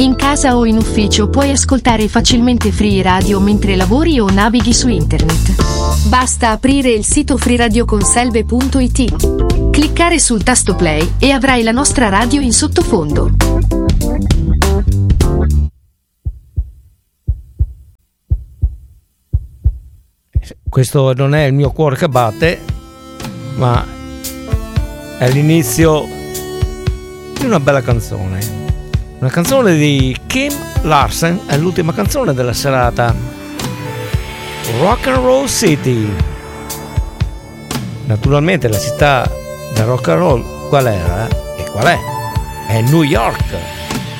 In casa o in ufficio puoi ascoltare facilmente Free Radio mentre lavori o navighi su internet. Basta aprire il sito freeradioconselve.it, cliccare sul tasto play e avrai la nostra radio in sottofondo. Questo non è il mio cuore che batte, ma è l'inizio di una bella canzone. Una canzone di Kim Larsen, è l'ultima canzone della serata. Rock and Roll City. Naturalmente la città del rock and roll qual era? E qual è? È New York.